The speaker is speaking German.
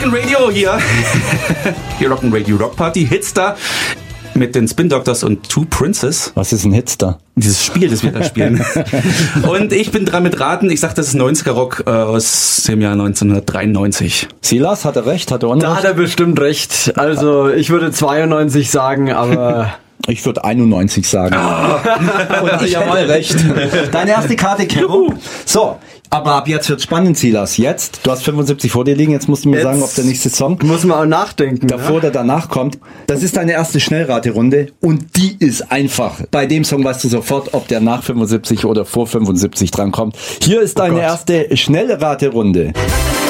Rockin' Radio hier. Hier Rockin' Radio Rock Party. Hitstar mit den Spin Doctors und Two Princes. Was ist ein Hitstar? Dieses Spiel, das wir da spielen. Und ich bin dran mit Raten. Ich sag, das ist 90er Rock aus dem Jahr 1993. Silas, hat er recht? Hat er Unrecht? Da hat er bestimmt recht. Also ich würde 92 sagen, aber... Ich würde 91 sagen. Und ich hätte recht. Deine erste Karte, Kero. So, aber ab jetzt wird's spannend, Silas. Jetzt, du hast 75 vor dir liegen, jetzt musst du mir sagen, ob der nächste Song muss man auch nachdenken. davor oder danach kommt. Das ist deine erste Schnellraterunde und die ist einfach. Bei dem Song weißt du sofort, ob der nach 75 oder vor 75 drankommt. Hier ist deine erste Schnellraterunde.